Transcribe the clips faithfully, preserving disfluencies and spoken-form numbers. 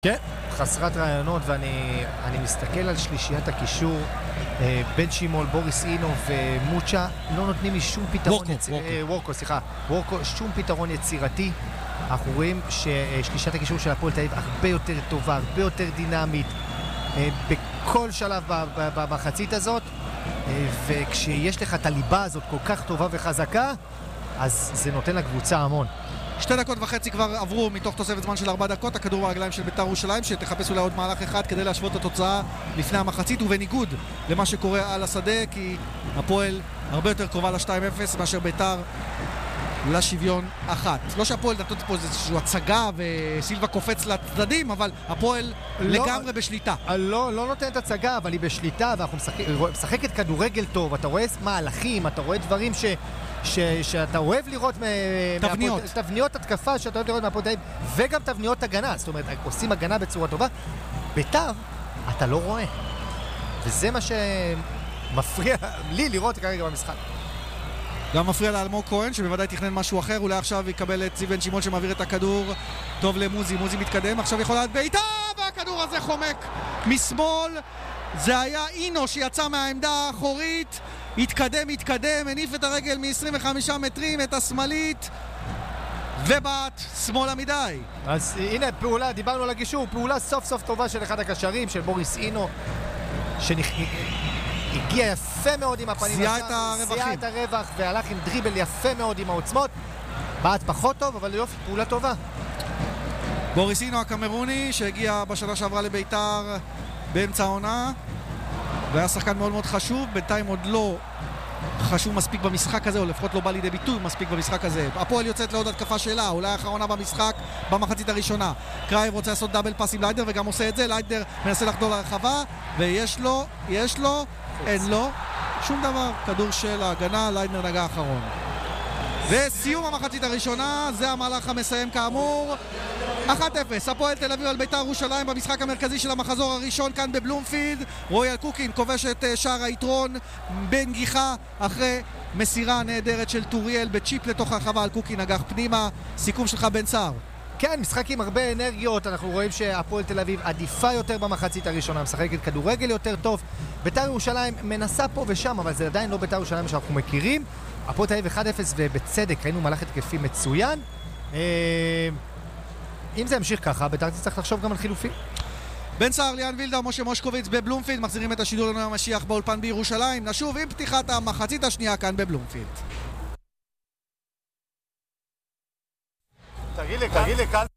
כן, חסרת רעיונות, ואני אני מסתכל על שלישיית הקישור, בן שימול, בוריס אינו ומוצ'ה, לא נותנים לי שום פתרון וורקו, יציר... וורקו. וורקו, סליחה, וורקו, שום פתרון יצירתי. אנחנו רואים ששלישיית הקישור של הפועל תל אביב הרבה יותר טובה, הרבה יותר דינמית, בכל שלב במחצית הזאת, וכשיש לך את הליבה הזאת כל כך טובה וחזקה, אז זה נותן לקבוצה המון. שתי דקות וחצי כבר עברו מתוך תוספת זמן של ארבע דקות, הכדור ברגליים של בית"ר ירושלים שתחפש אולי עוד מהלך אחד כדי להשוות את התוצאה לפני המחצית, ובניגוד למה שקורה על השדה, כי הפועל הרבה יותר קרובה ל-שתיים אפס מאשר בית"ר לשוויון אחת. לא שהפועל נתת פה איזושהי הצגה וסילבה קופץ לצדדים, אבל הפועל לא, לגמרי בשליטה. לא, לא נותנת הצגה, אבל היא בשליטה, ואנחנו משחק, משחקת כדורגל טוב, אתה רואה מהלכים, אתה רואה דברים ש... ש... שאתה אוהב לראות תבניות. מהפוד... תבניות התקפה שאתה אוהב לראות מהפועל תל אביב, וגם תבניות הגנה, זאת אומרת, עושים הגנה בצורה טובה. בית"ר, אתה לא רואה. וזה מה שמפריע לי לראות כרגע במשחק. גם מפריע לאלמוג כהן, שבוודאי תכנן משהו אחר, אולי עכשיו יקבל את זיו בן שמעון שמעביר את הכדור טוב למוזי, מוזי מתקדם, עכשיו יכול להיות בעיטה, והכדור הזה חומק משמאל. זה היה אינו שיצא מהעמדה האחורית, התקדם, התקדם, הניף את הרגל מ-עשרים וחמישה מטרים, את השמאלית, ובעט שמאלה מדי. אז הנה פעולה, דיברנו על הגישור, פעולה סוף סוף טובה של אחד הקשרים, של בוריס אינו, שהגיע יפה מאוד עם הפנים. זיהה את הרווחים. זיהה את הרווח, והלך עם דריבל יפה מאוד עם העוצמות. בעט פחות טוב, אבל יופי, פעולה טובה. בוריס אינו הקמרוני, שהגיע בשנה שעברה לבית"ר באמצע העונה, והיה שחקן מאוד מאוד חשוב, בינתיים עוד לא חשוב מספיק במשחק הזה, או לפחות לא בא לידי ביטוי מספיק במשחק הזה. הפועל יוצאת לעוד התקפה שלה, אולי האחרונה במשחק במחצית הראשונה. קרייב רוצה לעשות דאבל פאס עם ליידר, וגם עושה את זה. ליידר מנסה לחדור לרחבה, ויש לו, יש לו, אין לו, שום דבר. כדור של ההגנה, ליידר נגע האחרון. וסיום המחצית הראשונה, זה המהלך המסיים כאמור. אחת אפס, הפועל תל אביב על בית"ר ירושלים במשחק המרכזי של המחזור הראשון כאן בבלומפילד. רויאל קוקין כובש את שער היתרון בנגיחה אחרי מסירה נהדרת של טוריאל בצ'יפ לתוך הרחבה. על קוקין נגח פנימה. סיכום שלך בן סער. כן, משחק עם הרבה אנרגיות, אנחנו רואים שהפועל תל אביב עדיפה יותר במחצית הראשונה, משחקת כדורגל יותר טוב. בית"ר ירושלים מנסה פה ושם, אבל זה עדיין לא בית"ר ירושלים שאנחנו מכירים. הפועל תל אביב אחת אפס, ובצדק ראינו מהלך התקפי מצוין. אם זה ימשיך ככה, בית"ר צריך לחשוב גם על חילופים. בן סער, ליאן וילדר, משה מושקוביץ בבלומפילד, מחזירים את השידור לנו המשיח באולפן בירושלים. נשוב עם פתיחת המחצית השנייה כאן בבלומפילד. תגיד לי, תגיד לי, כאן...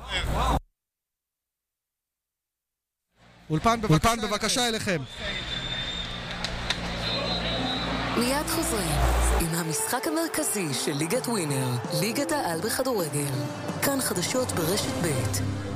אולפן בבקשה אליכם. מיד חוזרים עם המשחק המרכזי של ליגת ווינר, ליגת העל בכדורגל. כאן חדשות ברשת ב'.